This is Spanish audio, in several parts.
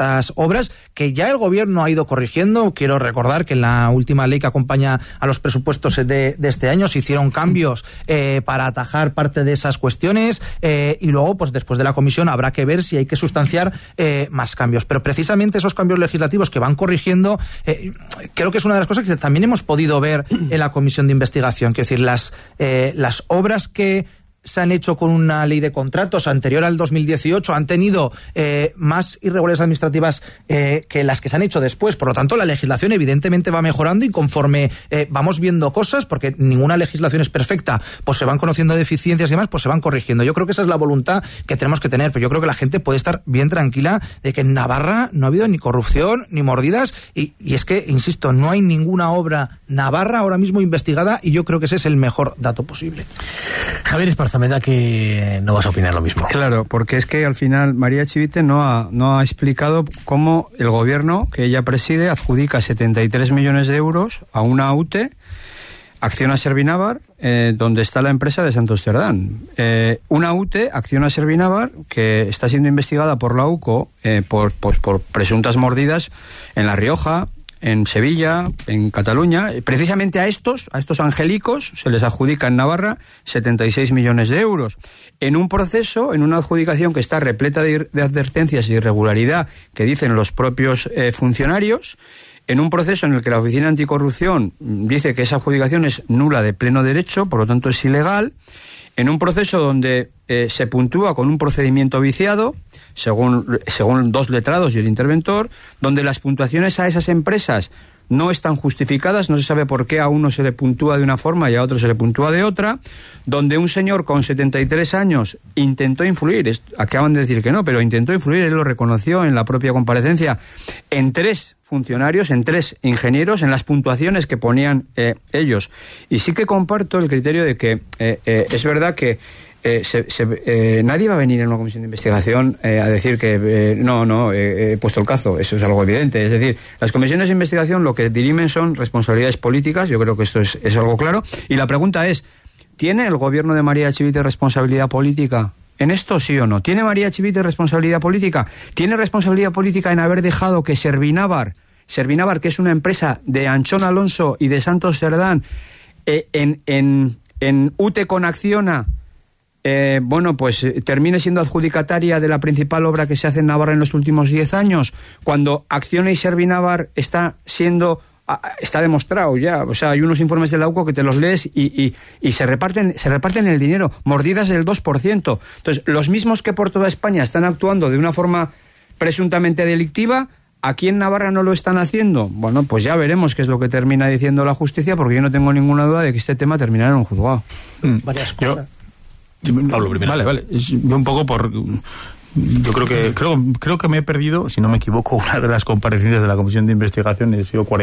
estas obras, que ya el gobierno ha ido corrigiendo. Quiero recordar que en la última ley que acompaña a los presupuestos de este año se hicieron cambios para atajar parte de esas cuestiones, y luego, pues después de la comisión, habrá que ver si hay que sustanciar más cambios. Pero precisamente esos cambios legislativos que van corrigiendo, creo que es una de las cosas que también hemos podido ver en la comisión de investigación. Quiero decir, las obras que se han hecho con una ley de contratos anterior al 2018 han tenido más irregularidades administrativas que las que se han hecho después. Por lo tanto, la legislación evidentemente va mejorando, y conforme vamos viendo cosas, porque ninguna legislación es perfecta, pues se van conociendo deficiencias y demás, pues se van corrigiendo. Yo creo que esa es la voluntad que tenemos que tener, pero yo creo que la gente puede estar bien tranquila de que en Navarra no ha habido ni corrupción ni mordidas, y es que, insisto, no hay ninguna obra navarra ahora mismo investigada, y yo creo que ese es el mejor dato posible. Javier Esparza, me da que no vas a opinar lo mismo. Claro, porque es que al final María Chivite no ha explicado cómo el gobierno que ella preside adjudica 73 millones de euros a una UTE, Acciona Servinavar, donde está la empresa de Santos Cerdán. Una UTE, Acciona Servinavar, que está siendo investigada por la UCO por presuntas mordidas en La Rioja, en Sevilla, en Cataluña. Precisamente a estos angélicos se les adjudica en Navarra 76 millones de euros. En un proceso, en una adjudicación que está repleta de advertencias y irregularidad que dicen los propios funcionarios, en un proceso en el que la Oficina Anticorrupción dice que esa adjudicación es nula de pleno derecho, por lo tanto es ilegal, en un proceso donde se puntúa con un procedimiento viciado, según dos letrados y el interventor, donde las puntuaciones a esas empresas no están justificadas, no se sabe por qué a uno se le puntúa de una forma y a otro se le puntúa de otra, donde un señor con 73 años intentó influir, acaban de decir que no, pero intentó influir, él lo reconoció en la propia comparecencia, en 3 funcionarios, en 3 ingenieros, en las puntuaciones que ponían ellos. Y sí que comparto el criterio de que es verdad que nadie va a venir en una comisión de investigación a decir que no, he puesto el cazo. Eso es algo evidente. Es decir, las comisiones de investigación lo que dirimen son responsabilidades políticas. Yo creo que esto es algo claro. Y la pregunta es, ¿tiene el gobierno de María Chivite responsabilidad política en esto, sí o no? ¿Tiene María Chivite responsabilidad política? ¿Tiene responsabilidad política en haber dejado que Servinavar, que es una empresa de Anchón Alonso y de Santos Cerdán, en UTE con Acciona, termine siendo adjudicataria de la principal obra que se hace en Navarra en los últimos 10 años, cuando Acciona y Servinavar está demostrado ya, o sea, hay unos informes de la UCO que te los lees y se reparten el dinero, mordidas del 2%. Entonces, los mismos que por toda España están actuando de una forma presuntamente delictiva, ¿aquí en Navarra no lo están haciendo? Bueno, pues ya veremos qué es lo que termina diciendo la justicia, porque yo no tengo ninguna duda de que este tema terminará en un juzgado. Varias cosas. Pablo, primero. Vale. Yo un poco yo creo que me he perdido, si no me equivoco, una de las comparecencias de la comisión de investigación, he sido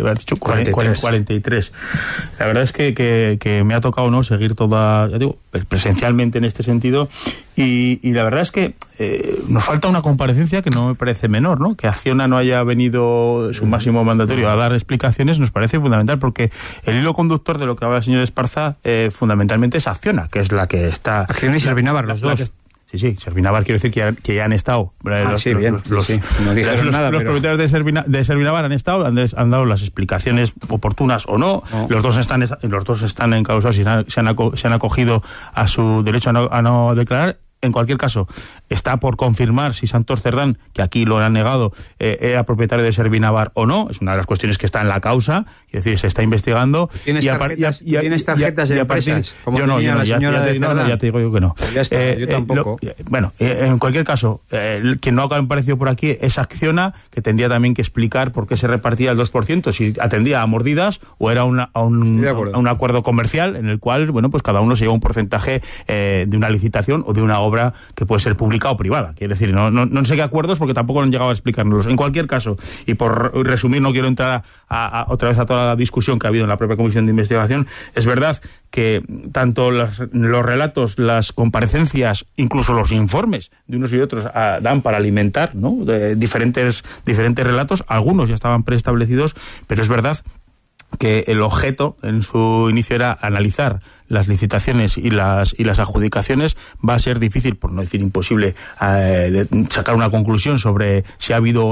43. La verdad es que me ha tocado no seguir toda, ya digo, presencialmente en este sentido, y la verdad es que nos falta una comparecencia que no me parece menor, ¿no? Que Acciona no haya venido su máximo mandatario a dar explicaciones nos parece fundamental, porque el hilo conductor de lo que habla el señor Esparza fundamentalmente es Acciona, que es la que está... Acciona y Servinavar, los dos. Sí, Servinavar, quiero decir que ya han estado. Los propietarios de Servinavar han estado, han dado las explicaciones oportunas o no. Los dos están encausados y se han acogido a su derecho a no declarar. En cualquier caso, está por confirmar si Santos Cerdán, que aquí lo han negado, era propietario de Servinavar o no. Es una de las cuestiones que está en la causa. Quiero decir, se está investigando. ¿Tienes tarjetas de empresas? Ya te digo yo que no. Ya está, yo tampoco. En cualquier caso, quien no ha aparecido por aquí es Acciona, que tendría también que explicar por qué se repartía el 2%, si atendía a mordidas o era a un acuerdo comercial en el cual, pues cada uno se lleva un porcentaje de una licitación o de una obra que puede ser pública o privada. Quiero decir, no sé qué acuerdos, porque tampoco han llegado a explicárnoslos. En cualquier caso, y por resumir, no quiero entrar otra vez a toda la discusión que ha habido en la propia comisión de investigación. Es verdad que tanto los relatos, las comparecencias, incluso los informes de unos y de otros dan para alimentar, ¿no?, de diferentes relatos. Algunos ya estaban preestablecidos, pero es verdad que el objeto en su inicio era analizar las licitaciones y las adjudicaciones. Va a ser difícil, por no decir imposible, sacar una conclusión sobre si ha habido